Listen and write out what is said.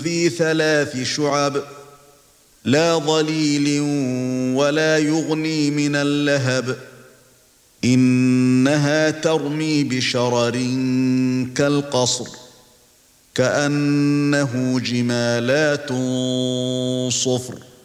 ذي 3 شعب لا ظليل ولا يغني من اللهب إنها ترمي بشرر كالقصر كأنه جمالات صفر